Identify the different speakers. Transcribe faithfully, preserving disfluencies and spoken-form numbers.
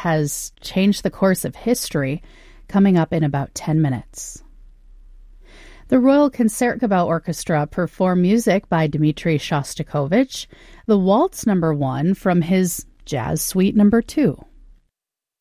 Speaker 1: has changed the course of history, coming up in about ten minutes. The Royal Concertgebouw Orchestra perform music by Dmitri Shostakovich, the Waltz Number One from his Jazz Suite Number Two.